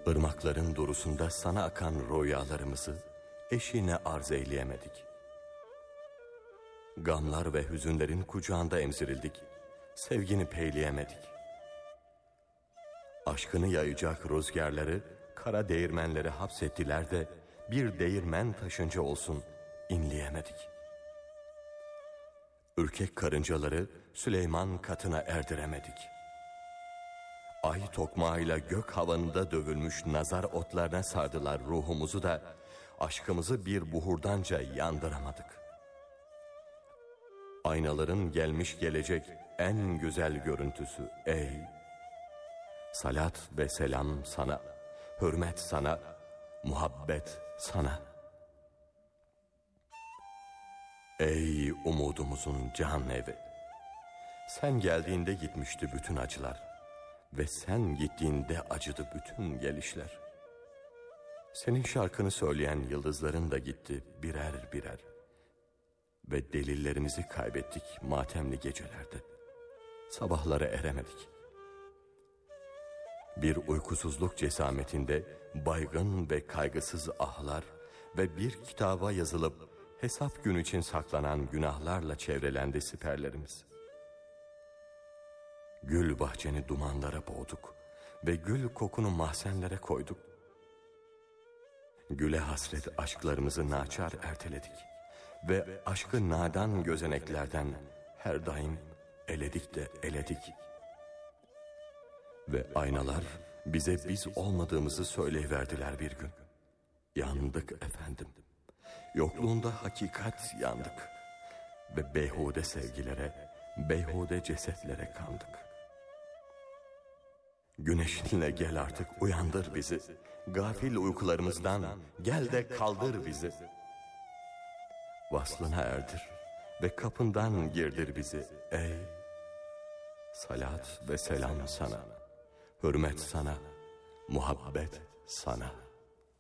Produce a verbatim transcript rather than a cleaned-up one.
Irmakların durusunda sana akan rüyalarımızı eşine arz eyleyemedik. Gamlar ve hüzünlerin kucağında emzirildik, sevgini peyleyemedik. Aşkını yayacak rüzgarları kara değirmenlere hapsettiler de bir değirmen taşınca olsun inleyemedik. Ürkek karıncaları Süleyman katına erdiremedik. Ay tokmağıyla gök havanında dövülmüş nazar otlarına sardılar ruhumuzu da aşkımızı bir buhurdanca yandıramadık. Aynaların gelmiş gelecek en güzel görüntüsü ey, salat ve selam sana, hürmet sana, muhabbet sana. Ey umudumuzun can evi, sen geldiğinde gitmişti bütün acılar ve sen gittiğinde acıdı bütün gelişler. Senin şarkını söyleyen yıldızların da gitti birer birer ve delillerimizi kaybettik matemli gecelerde. Sabahlara eremedik. Bir uykusuzluk cesametinde baygın ve kaygısız ahlar ve bir kitaba yazılıp hesap gün için saklanan günahlarla çevrelendi siperlerimiz. Gül bahçeni dumanlara boğduk ve gül kokunu mahzenlere koyduk. Güle hasret aşklarımızı naçar erteledik ve aşkı nadan gözeneklerden her daim eledik de eledik. Ve aynalar bize biz olmadığımızı söyleyiverdiler bir gün. Yandık efendim, yokluğunda hakikat yandık ve beyhude sevgilere, beyhude cesetlere kandık. Güneşinle gel artık uyandır bizi, gafil uykularımızdan gel de kaldır bizi. Vaslına erdir ve kapından girdir bizi ey. Salat ve selam sana, hürmet sana, muhabbet sana.